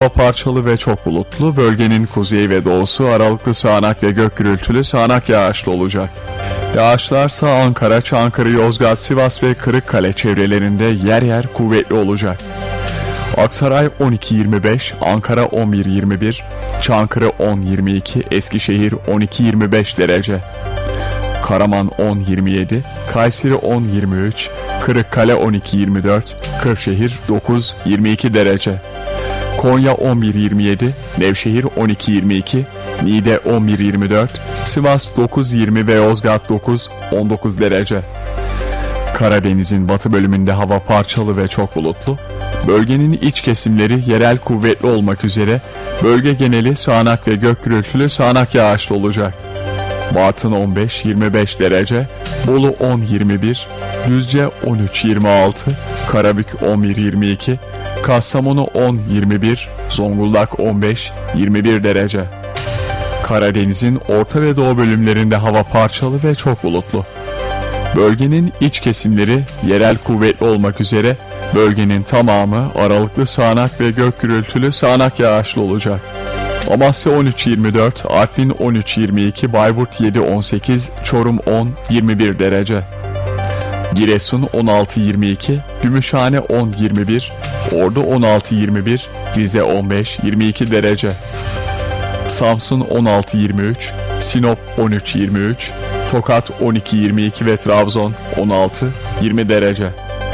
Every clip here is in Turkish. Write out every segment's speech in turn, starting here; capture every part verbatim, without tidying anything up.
parçalı ve çok bulutlu. Bölgenin kuzeyi ve doğusu aralıklı sağanak ve gök gürültülü sağanak yağışlı olacak. Yağışlarsa Ankara, Çankırı, Yozgat, Sivas ve Kırıkkale çevrelerinde yer yer kuvvetli olacak. Aksaray on iki yirmi beş, Ankara on bir yirmi bir, Çankırı on yirmi iki, Eskişehir on iki yirmi beş derece. Karaman on yirmi yedi, Kayseri on yirmi üç, Kırıkkale on iki yirmi dört, Kırşehir dokuz yirmi iki derece. Konya on bir yirmi yedi, Nevşehir on iki yirmi iki, Niğde on bir yirmi dört, Sivas dokuz yirmi ve Yozgat dokuz on dokuz derece. Karadeniz'in batı bölümünde hava parçalı ve çok bulutlu. Bölgenin iç kesimleri yerel kuvvetli olmak üzere bölge geneli sağanak ve gök gürültülü sağanak yağışlı olacak. Bartın on beş yirmi beş derece, Bolu on yirmi bir, Düzce on üç yirmi altı, Karabük on bir yirmi iki, Kastamonu on yirmi bir, Zonguldak on beş yirmi bir derece. Karadeniz'in orta ve doğu bölümlerinde hava parçalı ve çok bulutlu. Bölgenin iç kesimleri yerel kuvvetli olmak üzere bölgenin tamamı aralıklı sağanak ve gök gürültülü sağanak yağışlı olacak. Amasya on üç yirmi dört, Artvin on üç yirmi iki, Bayburt yedi on sekiz, Çorum on yirmi bir derece. Giresun on altı yirmi iki, Gümüşhane on yirmi bir, Ordu on altı yirmi bir, Rize on beş yirmi iki derece. Samsun on altı yirmi üç, Sinop on üç yirmi üç, Tokat on iki yirmi iki ve Trabzon on altı yirmi derece.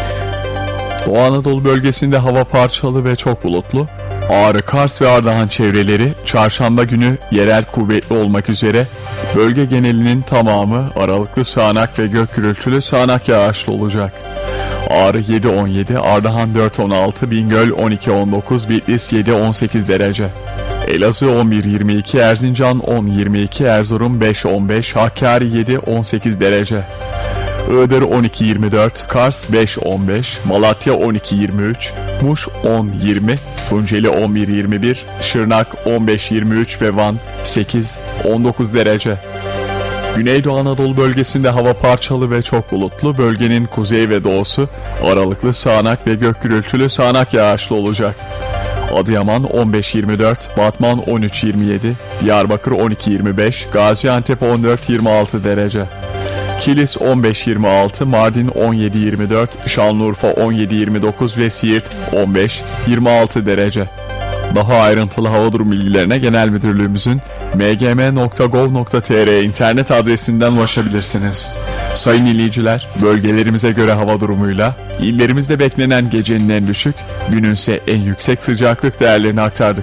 Doğu Anadolu bölgesinde hava parçalı ve çok bulutlu. Ağrı, Kars ve Ardahan çevreleri çarşamba günü yerel kuvvetli olmak üzere bölge genelinin tamamı aralıklı sağanak ve gök gürültülü sağanak yağışlı olacak. Ağrı yedi on yedi, Ardahan dört on altı, Bingöl on iki on dokuz, Bitlis yedi on sekiz derece. Elazığ on bir yirmi iki, Erzincan on yirmi iki, Erzurum beş on beş, Hakkari yedi on sekiz derece. Iğdır on iki yirmi dört, Kars beş on beş, Malatya on iki yirmi üç, Muş on yirmi, Tunceli on bir yirmi bir, Şırnak on beş yirmi üç ve Van sekiz on dokuz derece. Güneydoğu Anadolu bölgesinde hava parçalı ve çok bulutlu. Bölgenin kuzey ve doğusu aralıklı sağanak ve gök gürültülü sağanak yağışlı olacak. Adıyaman on beş yirmi dört, Batman on üç yirmi yedi, Diyarbakır on iki yirmi beş, Gaziantep on dört yirmi altı derece. Kilis on beş yirmi altı, Mardin on yedi yirmi dört, Şanlıurfa on yedi yirmi dokuz ve Siirt on beş yirmi altı derece. Daha ayrıntılı hava durumu bilgilerine Genel Müdürlüğümüzün m g m nokta gov nokta t r internet adresinden ulaşabilirsiniz. Sayın dinleyiciler, bölgelerimize göre hava durumuyla illerimizde beklenen gecenin en düşük, gününse en yüksek sıcaklık değerlerini aktardık.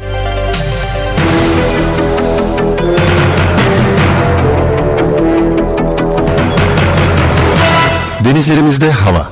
Denizlerimizde hava.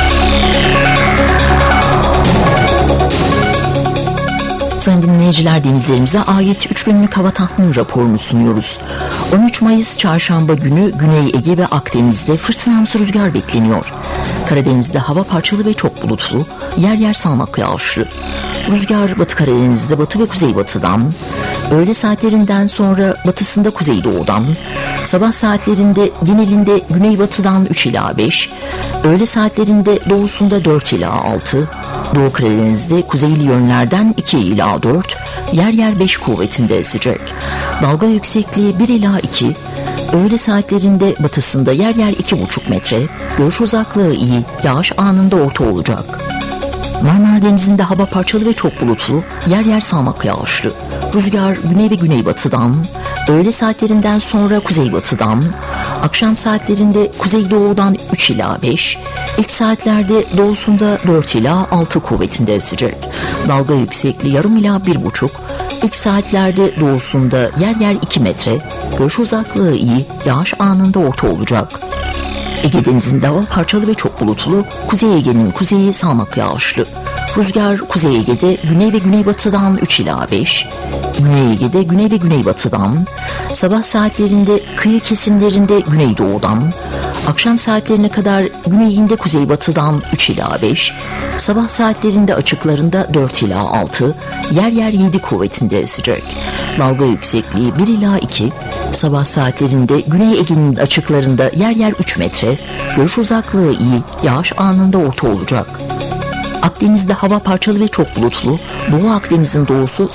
Sayın dinleyiciler, denizlerimize ait üç günlük hava tahmin raporunu sunuyoruz. on üç Mayıs Çarşamba günü Güney Ege ve Akdeniz'de fırtınamsı rüzgar bekleniyor. Karadeniz'de hava parçalı ve çok bulutlu, yer yer sağanak yağışlı. Rüzgar Batı Karadeniz'de batı ve kuzeybatıdan, öğle saatlerinden sonra batısında kuzeydoğudan, sabah saatlerinde genelinde güneybatıdan üç ila beş, öğle saatlerinde doğusunda dört ila altı, Doğu Karadeniz'de kuzeyli yönlerden iki ila dört, yer yer beş kuvvetinde esecek. Dalga yüksekliği bir ila iki, öğle saatlerinde batısında yer yer iki buçuk metre, görüş uzaklığı iyi, yağış anında orta olacak. Marmara Denizi'nde hava parçalı ve çok bulutlu, yer yer sağanak yağışlı. Rüzgar güney ve güneybatıdan, öğle saatlerinden sonra kuzeybatıdan, akşam saatlerinde kuzeydoğudan üç ila beş, ilk saatlerde doğusunda dört ila altı kuvvetinde esecek. Dalga yüksekliği yarım ila bir buçuk, ilk saatlerde doğusunda yer yer iki metre, görüş uzaklığı iyi, yağış anında orta olacak. Ege Denizi'nde hava parçalı ve çok bulutlu, Kuzey Ege'nin kuzeyi sağanak yağışlı. Rüzgar Kuzey Ege'de güney ve güneybatıdan üç ila beş, Güney Ege'de güney ve güneybatıdan, sabah saatlerinde kıyı kesimlerinde güneydoğudan, akşam saatlerine kadar güneyinde kuzeybatıdan üç ila beş, sabah saatlerinde açıklarında dört ila altı, yer yer yedi kuvvetinde esecek. Dalga yüksekliği bir ila iki, sabah saatlerinde Güney Ege'nin açıklarında yer yer üç metre, görüş uzaklığı iyi, yağış anında orta olacak. Akdeniz'de hava parçalı ve çok bulutlu, Doğu Akdeniz'in doğusu